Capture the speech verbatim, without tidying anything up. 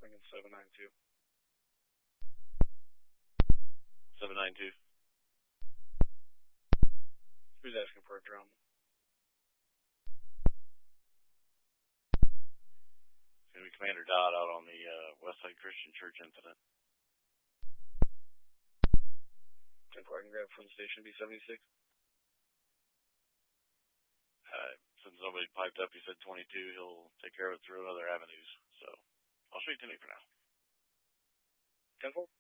calling in seven nine two. seven nine two. Who's asking for a drum? It's going to be Commander Dodd out on the uh, Westside Christian Church incident. ten four, I can grab from the station B seventy-six. Uh, since nobody piped up, he said twenty-two. He'll take care of it through other avenues. So I'll shoot to me for now. ten four.